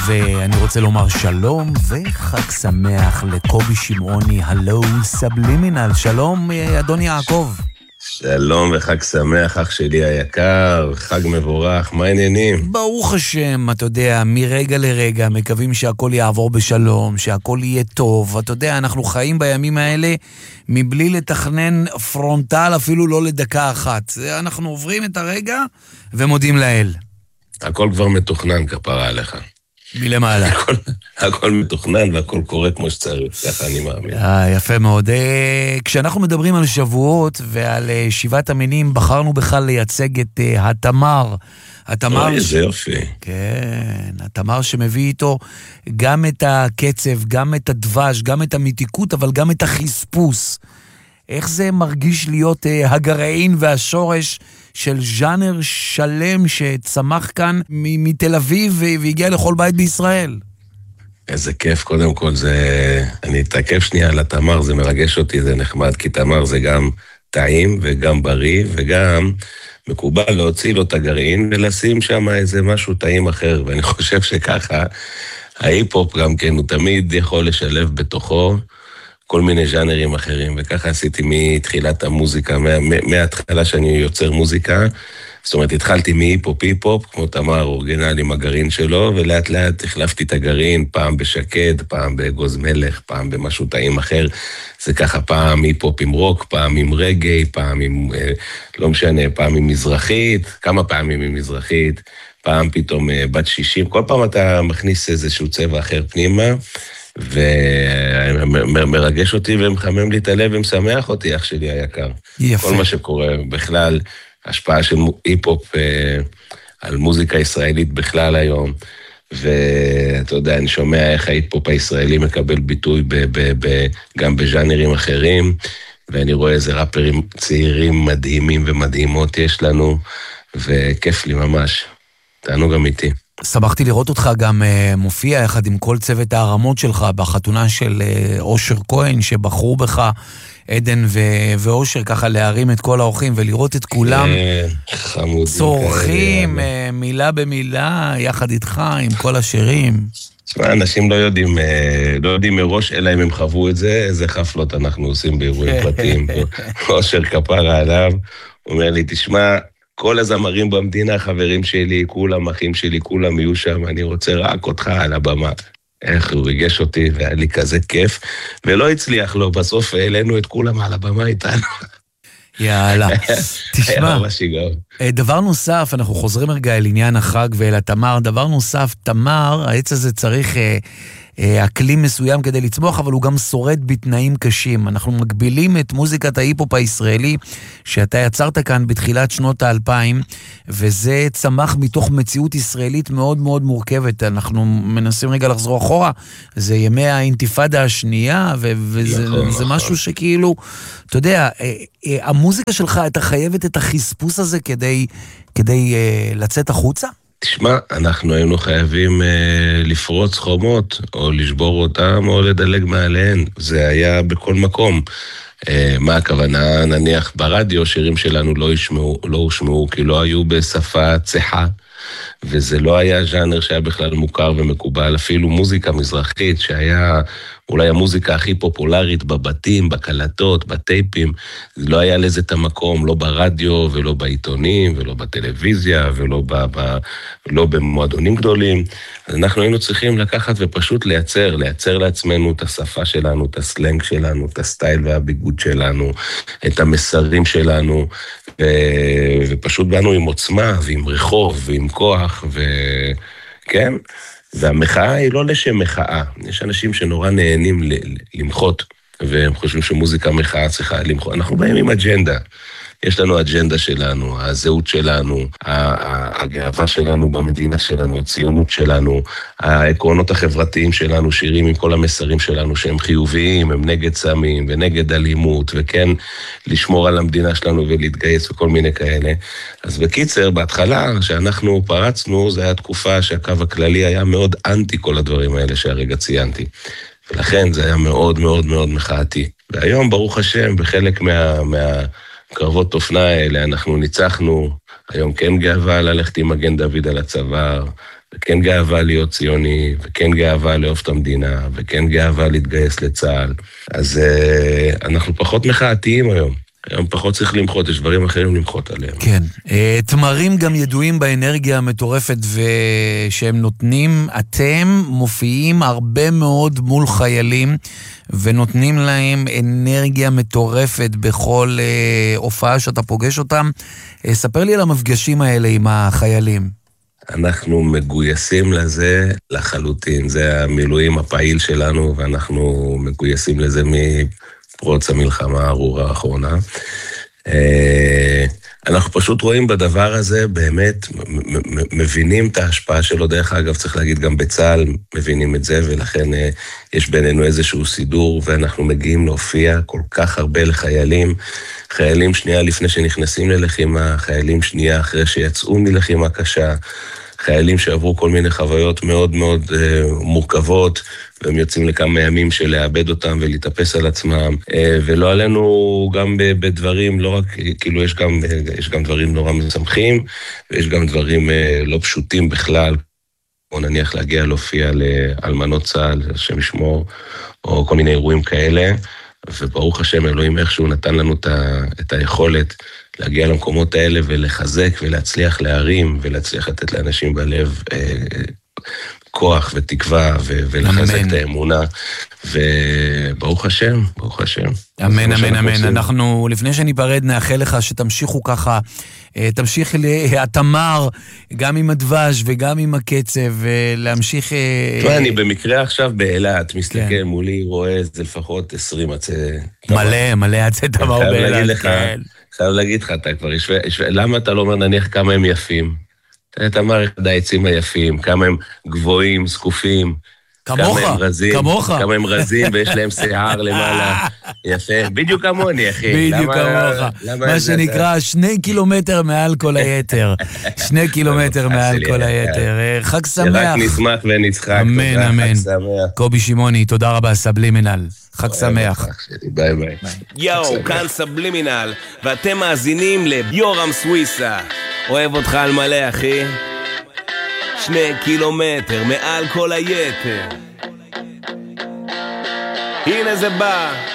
ואני רוצה לומר שלום וחג שמח לקובי שמעוני, הלו סבלימינל. שלום אדון יעקב. שלום וחג שמח, אח שלי היקר, חג מבורך, מה העניינים? ברוך השם, אתה יודע, מרגע לרגע מקווים שהכל יעבור בשלום, שהכל יהיה טוב. אתה יודע, אנחנו חיים בימים האלה מבלי לתכנן פרונטל אפילו לא לדקה אחת. אנחנו עוברים את הרגע ומודים לאל. הכל כבר מתוכנן, כפרה עליך. מלמעלה. הכל מתוכנן והכל קורה כמו שצריך, ככה אני מאמין. יפה מאוד. כשאנחנו מדברים על שבועות ועל שבעת המינים, בחרנו בכלל לייצג את התמר. אוי, זה יופי. כן, התמר שמביא איתו גם את הקצב, גם את הדבש, גם את המתיקות, אבל גם את החספוס. איך זה מרגיש להיות הגרעין והשורש של ז'אנר שלם שצמח כאן מתל אביב והגיע לכל בית בישראל? איזה כיף, קודם כל זה... אני אתעכב שנייה על התמר, זה מרגש אותי, זה נחמד, כי תמר זה גם טעים וגם בריא, וגם מקובל להוציא לו את הגרעין ולשים שם איזה משהו טעים אחר, ואני חושב שככה ההיפ-הופ גם כן, הוא תמיד יכול לשלב בתוכו כל מיני ז'אנרים אחרים, וככה עשיתי מתחילת המוזיקה, מההתחלה שאני יוצר מוזיקה, זאת אומרת, התחלתי מהיפ-הופ, כמו תמר אורגינל עם הגרעין שלו, ולאט לאט החלפתי את הגרעין, פעם בשקד, פעם בגוז מלך, פעם במשהו טעים אחר, זה ככה פעם היפ-הופ עם רוק, פעם עם רגעי, פעם עם, לא משנה, פעם עם מזרחית, כמה פעמים עם מזרחית, פעם פתאום בת 60, כל פעם אתה מכניס איזשהו צבע אחר פנימה, ומרגש אותי ומחמם לי את הלב ומשמח אותי, אח שלי היקר. יפה. כל מה שקורה בכלל, השפעה של היפ-הופ על מוזיקה ישראלית בכלל היום, ואתה יודע, אני שומע איך ההיפ-הופ הישראלי מקבל ביטוי גם בז'אנרים אחרים, ואני רואה איזה ראפרים צעירים מדהימים ומדהימות יש לנו, וכיף לי ממש. תענוג אמיתי. שמחתי לראות אותך גם מופיע יחד עם כל צוות הערמות שלך בחתונה של אושר כהן, שבחרו בך עדן ואושר ככה להרים את כל האורחים ולראות את כולם צורכים מילה במילה יחד איתך עם כל השירים. תשמע, אנשים לא יודעים מראש, אלא אם הם חוו את זה, איזה חפלות אנחנו עושים באירועים פרטיים. אושר כפרה עליו, הוא אומר לי, תשמע, כל הזמרים במדינה, חברים שלי, כולם אחים שלי, כולם יהיו שם, אני רוצה רק אותך על הבמה. איך הוא ריגש אותי, והיה לי כזה כיף, ולא הצליח לו, בסוף העלינו את כולם על הבמה איתנו. יאללה, תשמע, היה דבר נוסף, אנחנו חוזרים רגע אל עניין החג ואל התמר, דבר נוסף, תמר, העץ הזה צריך אקלים מסוים כדי לצמוח, אבל הוא גם שורד בתנאים קשים. אנחנו מגבילים את מוזיקת ההיפ-הופ הישראלי, שאתה יצרת כאן בתחילת שנות ה-2000, וזה צמח מתוך מציאות ישראלית מאוד מאוד מורכבת. אנחנו מנסים רגע לחזור אחורה, זה ימי האינתיפאדה השנייה, וזה משהו שכאילו, אתה יודע, המוזיקה שלך, אתה חייבת את החספוס הזה כדי לצאת החוצה? תשמע, אנחנו היינו חייבים לפרוץ חומות, או לשבור אותם, או לדלג מעליהן. זה היה בכל מקום. מה הכוונה? נניח ברדיו, שירים שלנו לא הושמעו, כי לא היו בשפה צחה, וזה לא היה ז'אנר שהיה בכלל מוכר ומקובל, אפילו מוזיקה מזרחית, שהיה אולי המוזיקה הכי פופולרית בבתים, בקלטות, בטייפים, לא היה לזה את המקום, לא ברדיו ולא בעיתונים ולא בטלוויזיה ולא במועדונים גדולים. אז אנחנו היינו צריכים לקחת ופשוט לייצר לעצמנו את השפה שלנו, את הסלנג שלנו, את הסטייל והביגוד שלנו, את המסרים שלנו, ופשוט באנו עם עוצמה ועם רחוב ועם כוח, וכן, והמחאה היא לא לשם מחאה. יש אנשים שנורא נהנים למחות, והם חושבים שמוזיקה מחאה צריכה למחות. אנחנו באים עם אג'נדה. יש לנו אג'נדה שלנו, הזהות שלנו, הגאווה שלנו במדינה שלנו, הציונות שלנו, העקרונות החברתיים שלנו, שירים עם כל המסרים שלנו שהם חיוביים, הם נגד סמים ונגד אלימות, וכן לשמור על המדינה שלנו ולהתגייס וכל מיני כאלה. אז בקיצר, בהתחלה שאנחנו פרצנו, זו הייתה תקופה שהקו הכללי היה מאוד אנטי כל הדברים האלה שהרגע ציינתי. ולכן זה היה מאוד מאוד מאוד מחאתי. והיום, ברוך השם, בחלק קרבות אופנה האלה, אנחנו ניצחנו, היום כן גאווה ללכת עם מגן דוד על הצוואר, וכן גאווה להיות ציוני, וכן גאווה לאהוב את המדינה, וכן גאווה להתגייס לצה"ל. אז אנחנו פחות מחאתיים היום. היום פחות צריך למחות, יש דברים אחרים למחות עליהם. כן. תמרים גם ידועים באנרגיה המטורפת שהם נותנים. אתם מופיעים הרבה מאוד מול חיילים, ונותנים להם אנרגיה מטורפת בכל הופעה שאתה פוגש אותם. ספר לי על המפגשים האלה עם החיילים. אנחנו מגויסים לזה לחלוטין. זה המילואים הפעיל שלנו, ואנחנו מגויסים לזה פרוץ המלחמה הארורה האחרונה. אנחנו פשוט רואים בדבר הזה, באמת מבינים את ההשפעה שלו, דרך אגב צריך להגיד גם בצה"ל מבינים את זה, ולכן יש בינינו איזשהו סידור, ואנחנו מגיעים להופיע כל כך הרבה לחיילים, חיילים שנייה לפני שנכנסים ללחימה, חיילים שנייה אחרי שיצאו מלחימה קשה, חיילים שעברו כל מיני חוויות מאוד מאוד מורכבות, והם יוצאים לכמה ימים של לאבד אותם ולהתאפס על עצמם, ולא עלינו גם בדברים, לא רק, כאילו יש גם דברים נורא משמחים, ויש גם דברים לא פשוטים בכלל, או נניח להגיע להופיע לאלמנות צה"ל, השם ישמור, או כל מיני אירועים כאלה, וברוך השם אלוהים איכשהו נתן לנו את היכולת להגיע למקומות האלה ולחזק ולהצליח להרים ולהצליח לתת לאנשים בלב כוח ותקווה ולחזק את האמונה, וברוך השם, ברוך השם. אמן, אמן, אמן. אנחנו לפני שניפרד נאחל לך שתמשיכו ככה, תמשיך להתמר גם עם הדבש וגם עם הקצב, ולהמשיך... אני במקרה עכשיו באילת, מסתכל מולי, רואה זה לפחות 20 עצי... מלא עצי תמר באילת. חייב להגיד לך, אתה כבר למה אתה לא אומר נניח כמה הם יפים? אתה אמר אחד העצים היפים, כמה הם גבוהים, זקופים, כמוך, כמה הם רזים ויש להם שיער למעלה, יפה, בדיוק כמוני אחי. בדיוק כמוך, מה שנקרא 2 קילומטר מעל כל היתר, 2 קילומטר מעל כל היתר, חג שמח. שרק נשמח ונצחק, אמן, אמן. קובי שמעוני, תודה רבה, סבלימינל, חג שמח. ביי ביי. יאו, כאן סבלימינל, ואתם מאזינים ליורם סוויסה. אוהב אותך על מלא, אחי. 2 קילומטר מעל כל היתר. הנה זה בא.